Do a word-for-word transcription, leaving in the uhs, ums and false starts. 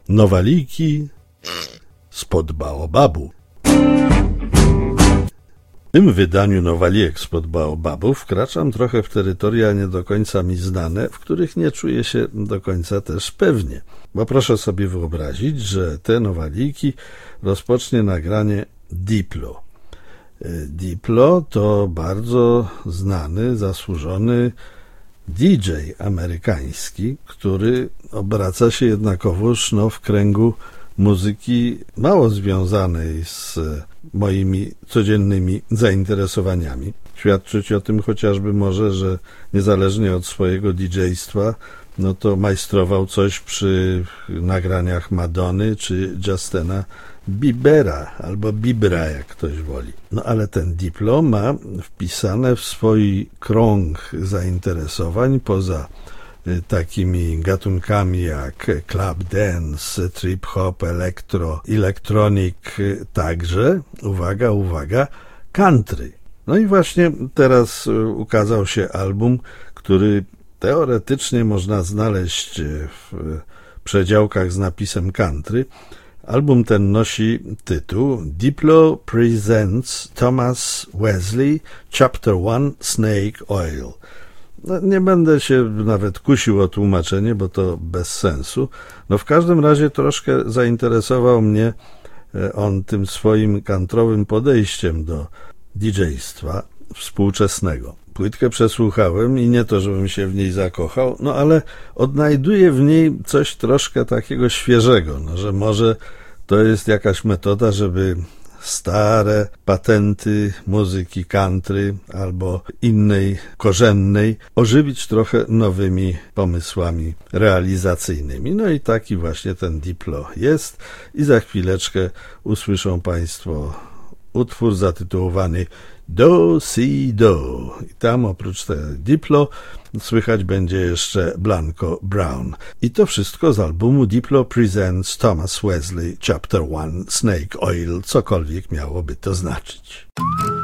Nowaliki spod baobabu. W tym wydaniu Nowalijek spod baobabu wkraczam trochę w terytoria nie do końca mi znane, w których nie czuję się do końca też pewnie. Bo proszę sobie wyobrazić, że te Nowaliki rozpocznie nagranie Diplo. Diplo to bardzo znany, zasłużony D J amerykański, który obraca się jednakowoż no, w kręgu muzyki mało związanej z moimi codziennymi zainteresowaniami. Świadczyć o tym chociażby może, że niezależnie od swojego didżejstwa, no to majstrował coś przy nagraniach Madony czy Justina Biebera, albo Biebra, jak ktoś woli. No ale ten Diplo ma wpisane w swój krąg zainteresowań, poza takimi gatunkami jak club dance, trip hop, elektro, electronic, także, uwaga, uwaga, country. No i właśnie teraz ukazał się album, który teoretycznie można znaleźć w przedziałkach z napisem country. Album ten nosi tytuł Diplo Presents Thomas Wesley Chapter one Snake Oil. No, nie będę się nawet kusił o tłumaczenie, bo to bez sensu. No w każdym razie troszkę zainteresował mnie on tym swoim kantrowym podejściem do didżejstwa współczesnego. Płytkę przesłuchałem i nie to, żebym się w niej zakochał, no ale odnajduję w niej coś troszkę takiego świeżego, no, że może to jest jakaś metoda, żeby stare patenty muzyki country albo innej korzennej ożywić trochę nowymi pomysłami realizacyjnymi. No i taki właśnie ten Diplo jest i za chwileczkę usłyszą Państwo utwór zatytułowany Do Si Do. I tam oprócz tego Diplo słychać będzie jeszcze Blanco Brown. I to wszystko z albumu Diplo Presents Thomas Wesley Chapter one Snake Oil, cokolwiek miałoby to znaczyć.